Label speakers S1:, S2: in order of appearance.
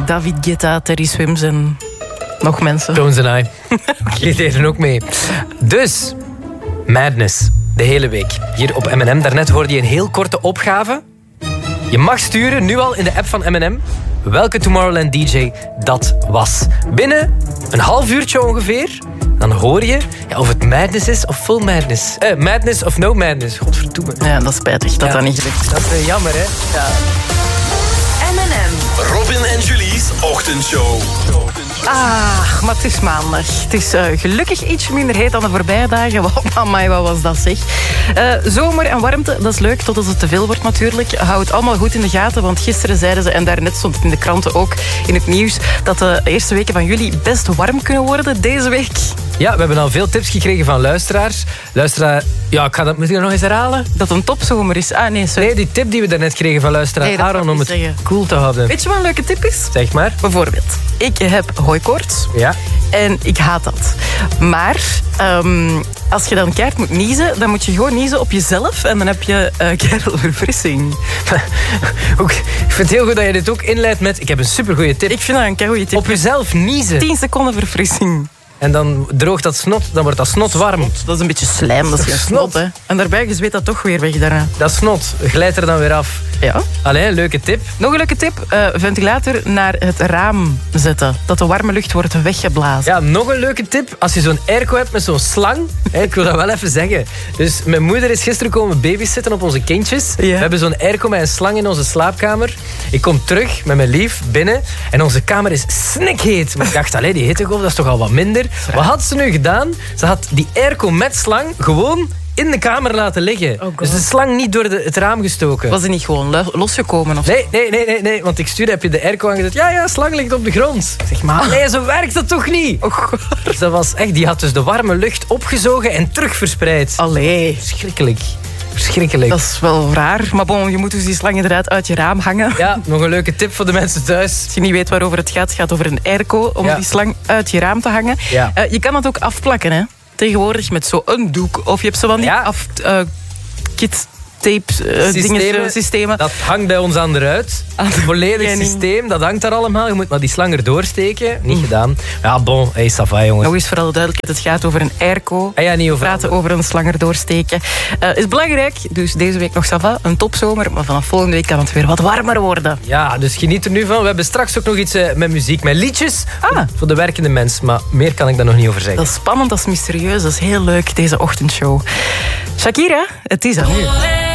S1: David Guetta, Terry Swims en nog mensen.
S2: Tones en I. Die deden ook mee. Dus, Madness. De hele week. Hier op M&M. Daarnet hoorde je een heel korte opgave. Je mag sturen, nu al in de app van M&M, welke Tomorrowland DJ dat was. Binnen een half uurtje ongeveer, dan hoor je of het Madness is of Full Madness. Madness of No Madness. Godverdomme.
S1: Ja, dat is spijtig dat dat niet lukt.
S2: Dat is jammer, hè? Ja.
S3: M&M. Robin en Julie's ochtendshow.
S1: Maar het is maandag. Het is gelukkig ietsje minder heet dan de voorbije dagen. Amai, wat was dat zeg. Zomer en warmte, dat is leuk, totdat het te veel wordt natuurlijk. Hou het allemaal goed in de gaten, want gisteren zeiden ze, en daarnet stond het in de kranten ook, in het nieuws, dat de eerste weken van juli best warm kunnen worden deze week.
S2: Ja, we hebben al veel tips gekregen van luisteraars. Moet ik dat nog eens herhalen?
S1: Dat het een topzomer is. Nee, sorry.
S2: Nee, die tip die we daarnet kregen van luisteraar Aaron om het cool te houden.
S1: Weet je wat een leuke tip is?
S2: Zeg maar.
S1: Bijvoorbeeld, ik heb hooikoorts.
S2: Ja.
S1: En ik haat dat. Maar als je dan keihard moet niezen, dan moet je gewoon niezen op jezelf en dan heb je verfrissing.
S2: Ik vind het heel goed dat je dit ook inleidt met... Ik heb een supergoeie tip.
S1: Ik vind dat een keigoeie tip.
S2: Op jezelf niezen.
S1: 10 seconden verfrissing.
S2: En dan droogt dat snot, dan wordt dat snot warm.
S1: Dat is een beetje slijm, dat is geen snot, hè. En daarbij, je zweet dat toch weer weg daarna.
S2: Dat snot glijdt er dan weer af.
S1: Ja.
S2: Allee, leuke tip.
S1: Nog een leuke tip. Ventilator naar het raam zetten. Dat de warme lucht wordt weggeblazen.
S2: Ja, nog een leuke tip. Als je zo'n airco hebt met zo'n slang. Ik wil dat wel even zeggen. Dus mijn moeder is gisteren komen babysitten op onze kindjes. Ja. We hebben zo'n airco met een slang in onze slaapkamer. Ik kom terug met mijn lief binnen. En onze kamer is snikheet. Maar ik dacht, die hittegolf, dat is toch al wat minder. Wat had ze nu gedaan? Ze had die airco met slang gewoon in de kamer laten liggen. Oh, dus de slang niet door het raam gestoken.
S1: Was hij niet gewoon losgekomen? Of
S2: Nee. Want ik stuurde, heb je de airco aangezet? Ja, slang ligt op de grond. Zeg maar, nee, zo werkt dat toch niet?
S1: Oh,
S2: dus dat was echt, die had dus de warme lucht opgezogen en terug verspreid.
S1: Allee.
S2: Verschrikkelijk.
S1: Dat is wel raar. Maar bon, je moet dus die slang inderdaad uit je raam hangen.
S2: Ja, nog een leuke tip voor de mensen thuis.
S1: Als je niet weet waarover het gaat over een airco om die slang uit je raam te hangen.
S2: Ja.
S1: Je kan het ook afplakken, hè. Tegenwoordig met zo'n doek. Of je hebt zo van die systemen.
S2: Dat hangt bij ons aan de ruit. Het volledige systeem, dat hangt daar allemaal. Je moet maar die slang er doorsteken. Niet gedaan. Ja, bon, ça va, jongens.
S1: Nog eens voor alle duidelijkheid, het gaat over een airco.
S2: Niet over
S1: praten over een slang er doorsteken. Is belangrijk, dus deze week nog ça va, een topzomer. Maar vanaf volgende week kan het weer wat warmer worden.
S2: Ja, dus geniet er nu van. We hebben straks ook nog iets met muziek, met liedjes. Voor de werkende mens. Maar meer kan ik daar nog niet over zeggen.
S1: Dat is spannend, dat is mysterieus, dat is heel leuk, deze ochtendshow. Shakira, het is aan u.